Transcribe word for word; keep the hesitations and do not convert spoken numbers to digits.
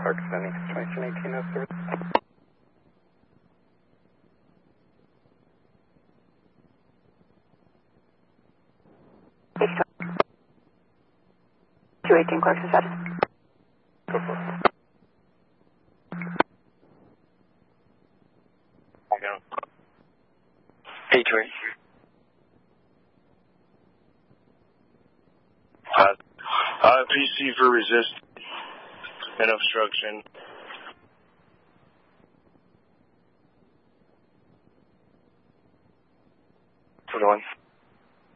Clark sending twenty-two eighteen oh three. two eighteen Clarkson status. Go for it. Hey, Troy. Uh, uh, P C for resist and obstruction. For the one.